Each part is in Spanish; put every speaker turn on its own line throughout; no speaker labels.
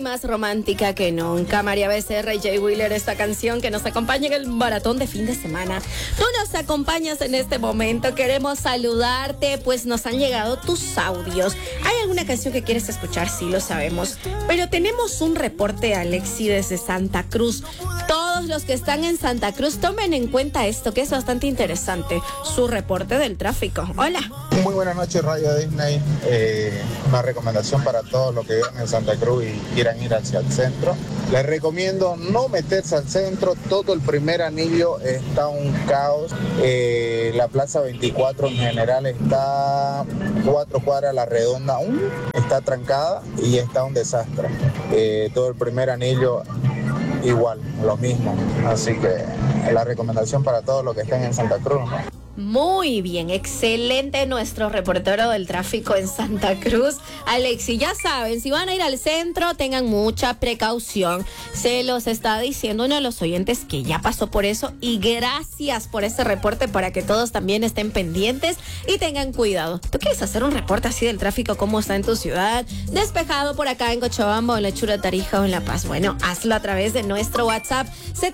más romántica que nunca. María Becerra y Jay Wheeler, esta canción que nos acompaña en el maratón de fin de semana. Tú nos acompañas en este momento, queremos saludarte, pues nos han llegado tus audios. ¿Hay alguna canción que quieres escuchar? Sí, lo sabemos. Pero tenemos un reporte, Alexi, desde Santa Cruz. Todos los que están en Santa Cruz, tomen en cuenta esto, que es bastante interesante. Su reporte del tráfico. Hola.
Muy buenas noches, Radio Disney. Una recomendación para todos los que viven en Santa Cruz y quieran ir hacia el centro. Les recomiendo no meterse al centro. Todo el primer anillo está un caos. La Plaza 24 en general está 4 cuadras a la redonda aún. Está trancada y está un desastre. Todo el primer anillo igual, lo mismo. Así que la recomendación para todos los que estén en Santa Cruz, ¿no?
Muy bien, excelente nuestro reportero del tráfico en Santa Cruz. Alexi, ya saben, si van a ir al centro, tengan mucha precaución. Se los está diciendo uno de los oyentes que ya pasó por eso y gracias por ese reporte para que todos también estén pendientes y tengan cuidado. ¿Tú quieres hacer un reporte así del tráfico? ¿Cómo está en tu ciudad? Despejado por acá en Cochabamba o en la Chura Tarija o en La Paz. Bueno, hazlo a través de nuestro WhatsApp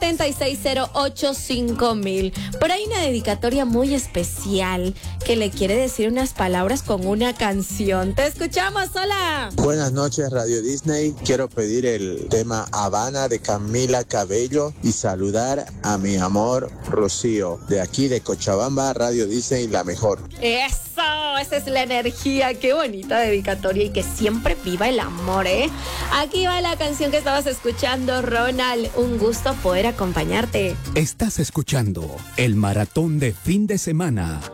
76085000. Por ahí una dedicatoria muy especial que le quiere decir unas palabras con una canción. Te escuchamos, hola.
Buenas noches, Radio Disney. Quiero pedir el tema Habana de Camila Cabello y saludar a mi amor Rocío. De aquí de Cochabamba, Radio Disney, la mejor.
Eso, esa es la energía. Qué bonita dedicatoria y que siempre viva el amor, ¿eh? Aquí va la canción que estabas escuchando, Ronald. Un gusto poder acompañarte.
Estás escuchando el maratón de fin de semana